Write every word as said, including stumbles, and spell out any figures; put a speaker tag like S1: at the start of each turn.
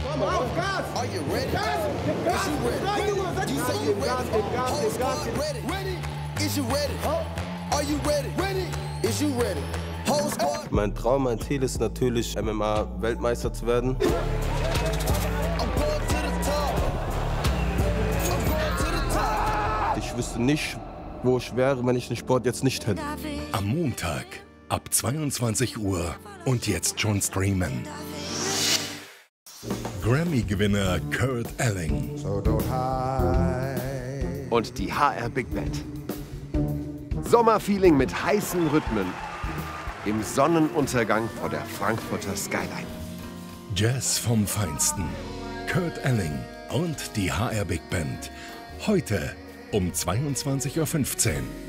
S1: Komm auf, Gas!
S2: Are you ready?
S1: Gas! Gib Gas!
S2: Is you ready?
S1: Nein, Junge, setz
S2: You
S1: dich
S2: say
S1: auf!
S2: you
S1: Gib Gas,
S2: ready?
S1: gib Gas,
S2: Whole
S1: gib Gas,
S2: squad
S1: gib
S2: ready? Ready? Is you ready? Are you ready? Ready? Is you ready? Whole squad.
S3: Mein Traum, mein Ziel ist natürlich, M M A-Weltmeister zu werden.
S2: I'm going to the top. I'm going to the top.
S3: Ich wüsste nicht, wo ich wäre, wenn ich den Sport jetzt nicht hätte.
S4: Am Montag ab zweiundzwanzig Uhr und jetzt schon streamen. Grammy-Gewinner Kurt Elling
S1: So don't hide.
S5: Und die H R Big Band. Sommerfeeling mit heißen Rhythmen im Sonnenuntergang vor der Frankfurter Skyline.
S4: Jazz vom Feinsten. Kurt Elling und die H R Big Band. Heute um zweiundzwanzig Uhr fünfzehn.